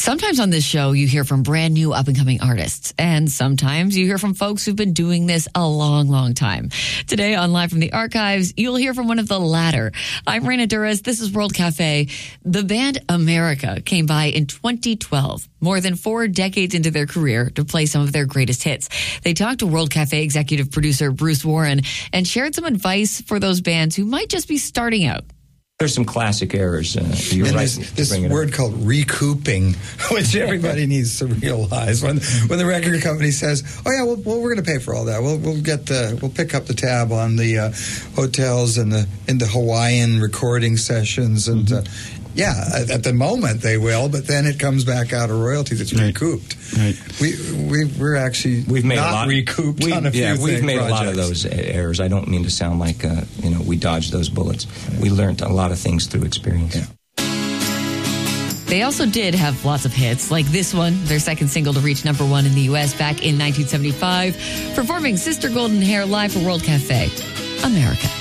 Sometimes on this show, you hear from brand new up-and-coming artists, and sometimes you hear from folks who've been doing this a long, long time. Today on Live from the Archives, you'll hear from one of the latter. I'm Raina Duras. This is World Cafe. The band America came by in 2012, more than 4 decades into their career, to play some of their greatest hits. They talked to World Cafe executive producer Bruce Warren and shared some advice for those bands who might just be starting out. There's some classic errors. You're right. This word called recouping, which everybody needs to realize. When the record company says, "Oh yeah, well we're going to pay for all that. We'll pick up the tab on the hotels and the Hawaiian recording sessions and." Yeah, at the moment they will, but then it comes back out of royalties. It's recouped. Right. We've made not recouped on a few things. We've made a lot of those errors. I don't mean to sound like we dodged those bullets. We learned a lot of things through experience. Yeah. They also did have lots of hits, like this one, their second single to reach #1 in the U.S. back in 1975, performing Sister Golden Hair live for World Cafe, America.